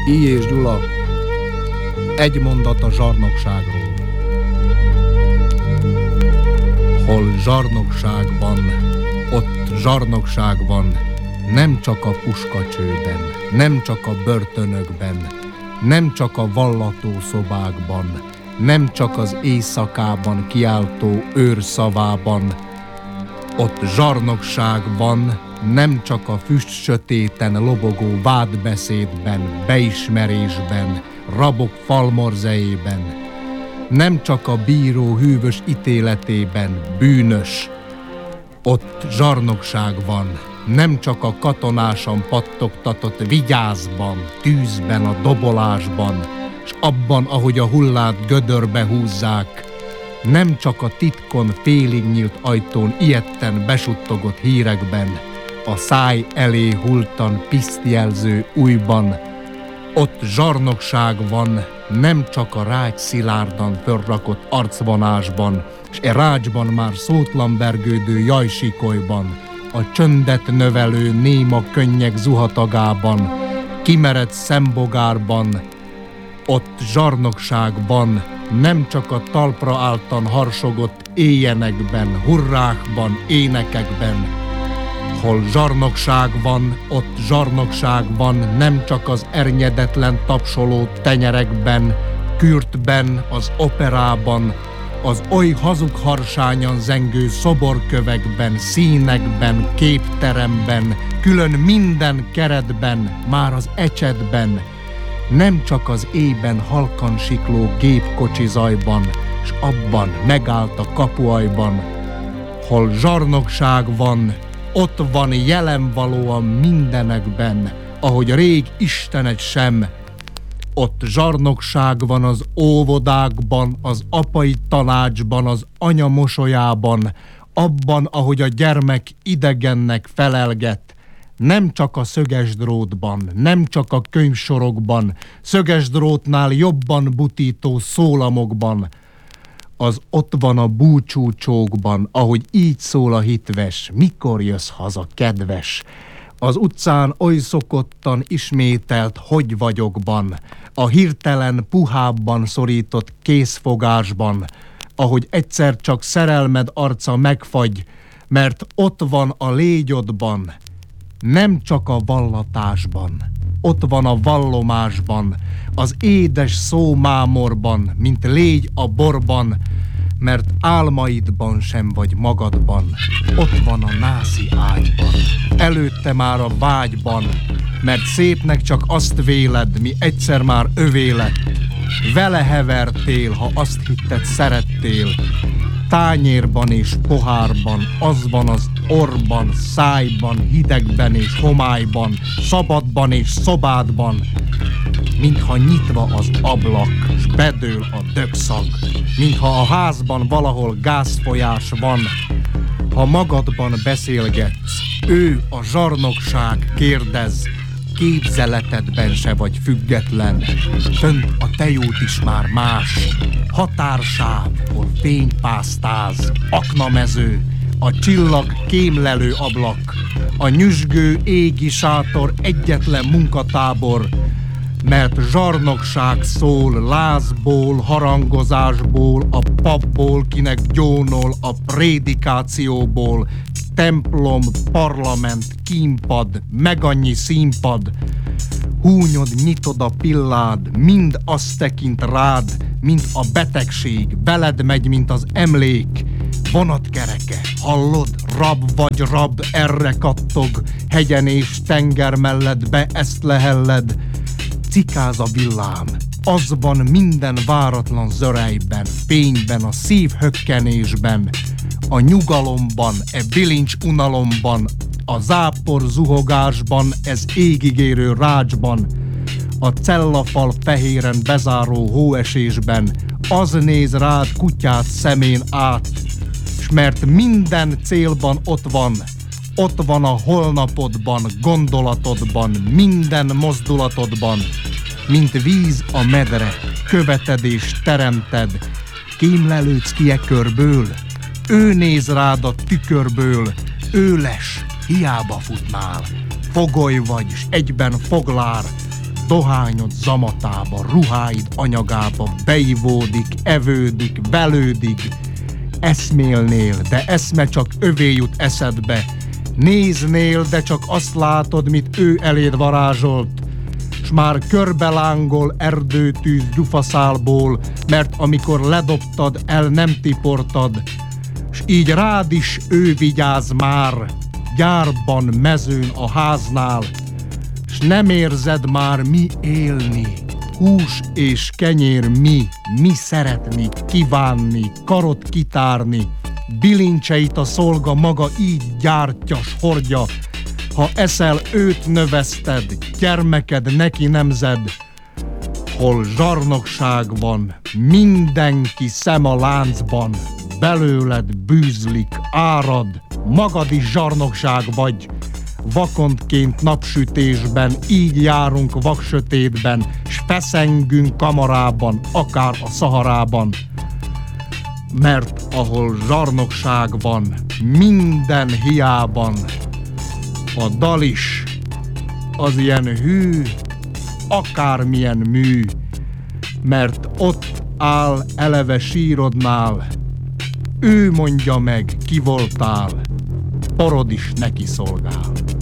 I. és Gyula, egy mondat a zsarnokságról. Hol zsarnokság van, ott zsarnokság van, nem csak a puskacsőben, nem csak a börtönökben, nem csak a vallatószobákban, nem csak az éjszakában kiáltó őrszavában. Ott zsarnokság van, nem csak a füstsötéten lobogó vádbeszédben, beismerésben, rabok falmorzejében, nem csak a bíró hűvös ítéletében, bűnös. Ott zsarnokság van, nem csak a katonásan pattogtatott vigyázban, tűzben, a dobolásban, s abban, ahogy a hullát gödörbe húzzák, nem csak a titkon félig nyílt ajtón ijedten besuttogott hírekben, a száj elé hultan pisztjelző újban. Ott zsarnokság van, nem csak a rágy szilárdan fölrakott arcvonásban, s e rácsban már szótlan vergődő jajsikolyban, a csöndet növelő néma könnyek zuhatagában, kimeredt szembogárban. Ott zsarnokságban, nem csak a talpra álltan harsogott éjjenekben, hurrákban, énekekben. Hol zsarnokság van, ott zsarnokság van, nem csak az ernyedetlen tapsoló tenyerekben, kürtben, az operában, az oly hazug harsányan zengő szoborkövekben, színekben, képteremben, külön minden keretben, már az ecsetben, nem csak az éjben halkan sikló gépkocsi zajban, s abban megállt a kapuajban. Hol zsarnokság van, ott van jelenvalóan mindenekben, ahogy rég Istenet sem. Ott zsarnokság van az óvodákban, az apai tanácsban, az anya mosolyában, abban, ahogy a gyermek idegennek felelget, nem csak a szöges drótban, nem csak a könyvsorokban, szöges drótnál jobban butító szólamokban. Az ott van a búcsúcsókban, ahogy így szól a hitves, mikor jössz haza, kedves. Az utcán oly szokottan ismételt hogy vagyokban, a hirtelen puhábban szorított készfogásban, ahogy egyszer csak szerelmed arca megfagy, mert ott van a légyodban, nem csak a vallatásban, ott van a vallomásban, az édes szómámorban, mint légy a borban, mert álmaidban sem vagy magadban, ott van a nászi ágyban, előtte már a vágyban, mert szépnek csak azt véled, mi egyszer már övé lett. Vele hevertél, ha azt hitted szerettél, tányérban és pohárban, az van az orban, szájban, hidegben és homályban, szabadban és szobádban, mintha nyitva az ablak, s bedől a dögszag, mintha a házban valahol gázfolyás van. Ha magadban beszélgetsz, ő a zsarnokság, kérdez, képzeletedben se vagy független, fönt a tejút is már más, határsáv, hol fénypásztáz, aknamező, a csillag kémlelő ablak, a nyüzsgő égi sátor egyetlen munkatábor, mert zsarnokság szól lázból, harangozásból, a papból, kinek gyónol, a prédikációból, templom, parlament, kínpad, megannyi színpad. Húnyod, nyitod a pillád, mind azt tekint rád, mint a betegség, veled megy, mint az emlék. Vonatkereke, hallod? Rab vagy rab, erre kattog, hegyen és tenger mellett be ezt lehelled. Cikáz a villám, az van minden váratlan zörejben, fényben, a szív hökkenésben, a nyugalomban, e bilincs unalomban, a zápor zuhogásban, ez égigérő rácsban, a cellafal fehéren bezáró hóesésben, az néz rád kutyát szemén át, s mert minden célban ott van a holnapodban, gondolatodban, minden mozdulatodban, mint víz a medre, követed és teremted, kémlelődsz ki e körből, ő néz rád a tükörből, ő les, hiába futnál, fogoly vagy, s egyben foglár, dohányod zamatába, ruháid anyagába beivódik, evődik, velődik. Eszmélnél, de eszme csak övé jut eszedbe. Néznél, de csak azt látod, mit ő eléd varázsolt. S már körbelángol erdőtűz gyufaszálból, mert amikor ledobtad, el nem tiportad. S így rád is ő vigyáz már, gyárban, mezőn, a háznál. S nem érzed már mi élni, hús és kenyér mi szeretni, kívánni, karot kitárni. Bilincseit a szolga maga így gyártja, s hordja. Ha eszel, őt növeszted, gyermeked neki nemzed. Hol zsarnokság van, mindenki szem a láncban, belőled bűzlik, árad, magad is zsarnokság vagy. Vakontként napsütésben, így járunk vaksötétben, s feszengünk kamarában, akár a Szaharában. Mert ahol zsarnokság van, minden hiában, a dal is az ilyen hű, akármilyen mű, mert ott áll eleve sírodnál, ő mondja meg, ki voltál, porod is neki szolgál.